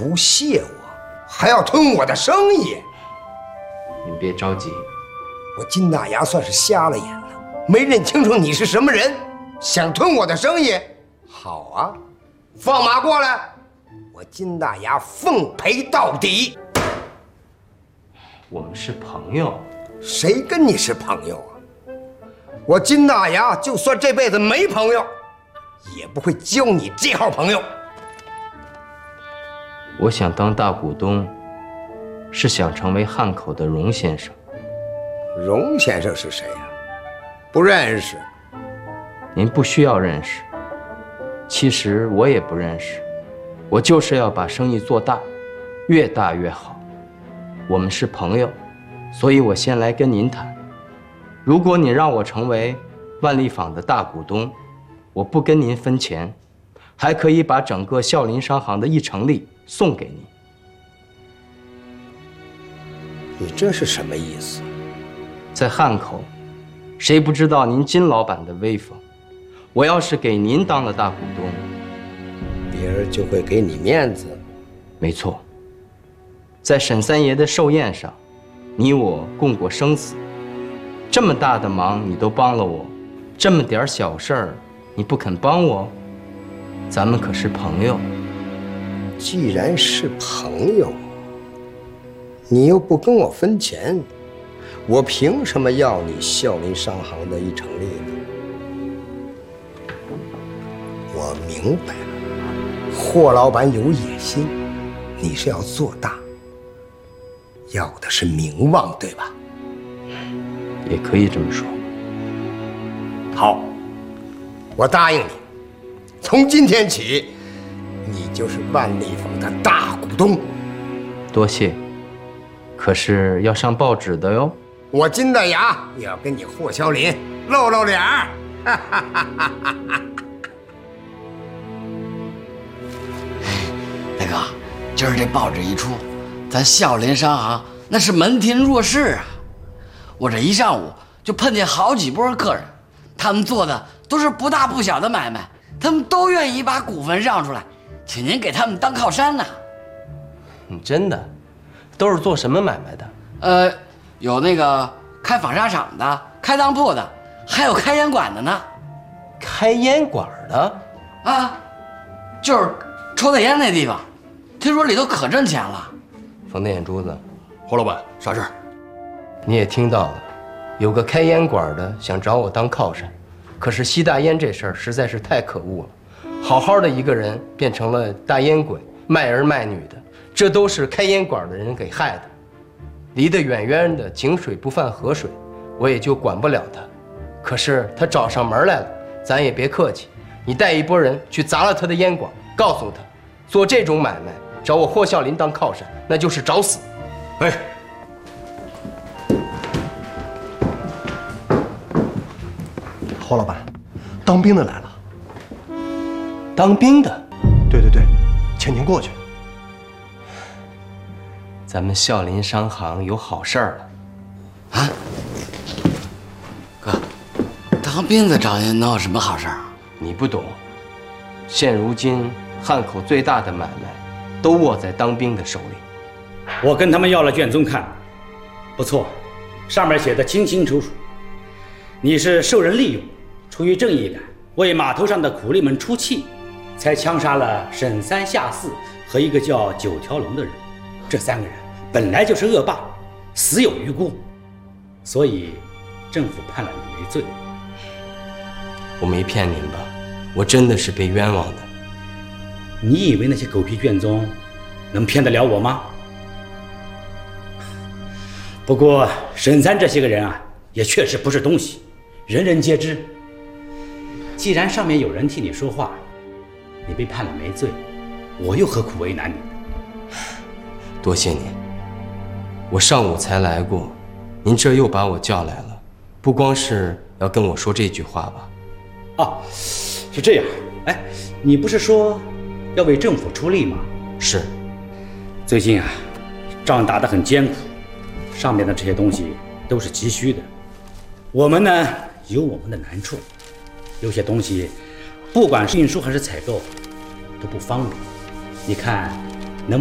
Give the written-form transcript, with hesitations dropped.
不屑我，还要吞我的生意。 您别着急， 我金大牙算是瞎了眼了，没认清楚你是什么人，想吞我的生意。好啊，放马过来，我金大牙奉陪到底。 我们是朋友。 谁跟你是朋友啊？我金大牙就算这辈子没朋友，也不会交你这号朋友。 我想当大股东，是想成为汉口的荣先生。 荣先生是谁呀？不认识。 您不需要认识，其实我也不认识。我就是要把生意做大，越大越好。我们是朋友，所以我先来跟您谈。如果你让我成为万利坊的大股东，我不跟您分钱，还可以把整个孝林商行的1成利送给你。 你这是什么意思？ 在汉口，谁不知道您金老板的威风？我要是给您当了大股东， 别人就会给你面子。 没错，在沈三爷的寿宴上，你我共过生死，这么大的忙你都帮了我，这么点小事儿你不肯帮我，咱们可是朋友。 既然是朋友，你又不跟我分钱，我凭什么要你孝林商行的1成利呢？我明白了，霍老板有野心，你是要做大，要的是名望，对吧？ 也可以这么说。 好，我答应你，从今天起，你就是万利坊的大股东。 多谢，可是要上报纸的哟。 我金大牙也要跟你霍小林露露脸儿。 大哥，今儿这报纸一出，咱孝林商行那是门庭若市啊！我这一上午就碰见好几波客人，他们做的都是不大不小的买卖，他们都愿意把股份让出来，请您给他们当靠山呐。 真的？都是做什么买卖的？ 有那个开纺纱厂的，开当铺的，还有开烟馆的呢。 开烟馆的？ 啊，就是抽大烟那地方，听说里头可挣钱了。 冯大眼珠子， 霍老板，啥事儿？ 你也听到了，有个开烟馆的想找我当靠山，可是吸大烟这事儿实在是太可恶了，好好的一个人变成了大烟鬼，卖儿卖女的，这都是开烟馆的人给害的。离得远远的，井水不犯河水，我也就管不了他。可是他找上门来了，咱也别客气，你带一拨人去砸了他的烟馆，告诉他，做这种买卖找我霍孝林当靠山，那就是找死。 哎， 霍老板，当兵的来了。 当兵的？ 对对对，请您过去。 咱们孝林商行有好事儿了。 啊，哥，当兵的找您能有什么好事儿？ 你不懂，现如今汉口最大的买卖都握在当兵的手里。 我跟他们要了卷宗看，不错，上面写的清清楚楚。你是受人利用，出于正义感，为码头上的苦力们出气，才枪杀了沈三夏四和一个叫九条龙的人。这3个人本来就是恶霸，死有余辜，所以政府判了你没罪。 我没骗您吧？我真的是被冤枉的。 你以为那些狗屁卷宗能骗得了我吗？不过沈三这些个人啊，也确实不是东西，人人皆知。既然上面有人替你说话，你被判了没罪，我又何苦为难你？ 多谢您，我上午才来过，您这又把我叫来了，不光是要跟我说这句话吧？ 哦，是这样。哎，你不是说要为政府出力吗？ 是。 最近啊，仗打得很艰苦，上面的这些东西都是急需的。我们呢，有我们的难处，有些东西不管是运输还是采购都不方便。你看